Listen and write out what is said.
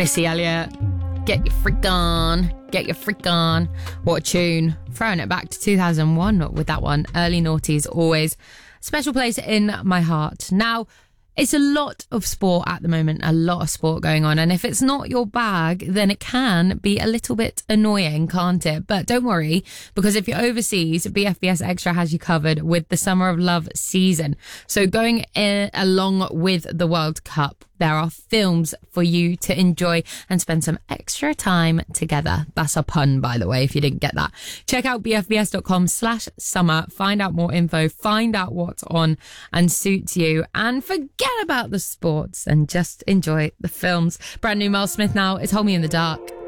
Missy Elliott, get your freak on. Get your freak on. What a tune. Throwing it back to 2001 with that one. Early noughties, always special place in my heart. Now, it's a lot of sport at the moment, a lot of sport going on. And if it's not your bag, then it can be a little bit annoying, can't it? But don't worry, because if you're overseas, BFBS Extra has you covered with the Summer of Love season. So going along with the World Cup, there are films for you to enjoy and spend some extra time together. That's a pun, by the way, if you didn't get that. Check out bfbs.com/summer. Find out more info. Find out what's on and suits you. And forget about the sports and just enjoy the films. Brand new Mel Smith now. It's Hold Me in the Dark.